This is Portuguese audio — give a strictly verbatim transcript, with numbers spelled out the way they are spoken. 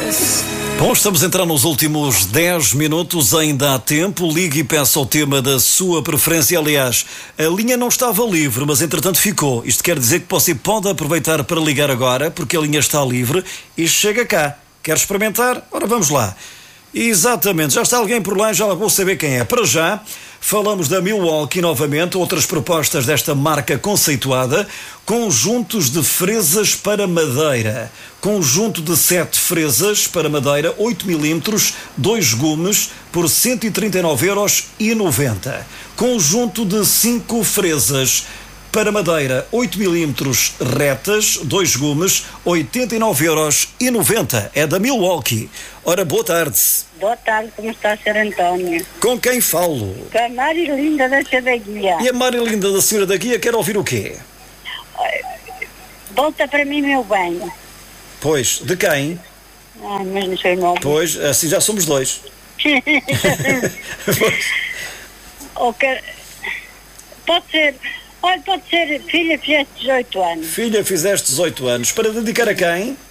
Bom, estamos a entrar nos últimos dez minutos, ainda há tempo. Ligue e peça o tema da sua preferência. Aliás, a linha não estava livre, mas entretanto ficou. Isto quer dizer que você pode aproveitar para ligar agora, porque a linha está livre e chega cá. Quer experimentar? Ora, vamos lá. Exatamente, já está alguém por lá, já vou saber quem é. Para já, falamos da Milwaukee novamente, outras propostas desta marca conceituada, conjuntos de fresas para madeira. Conjunto de sete fresas para madeira, oito milímetros, dois gumes, por cento e trinta e nove euros e noventa. Conjunto de cinco fresas para madeira, oito milímetros, retas, dois gumes, oitenta e nove euros e noventa. É da Milwaukee. Ora, boa tarde. Boa tarde, como está, senhor António? Com quem falo? Com a Marilinda da Senhora da Guia. E a Marilinda da Senhora da Guia quer ouvir o quê? Volta para mim, meu bem. Pois, de quem? Ah, mas não sei o nome. Pois, assim já somos dois. Ok. Pode ser... Olha, pode ser filha, fizeste dezoito anos. Filha, fizeste dezoito anos. Para dedicar a quem?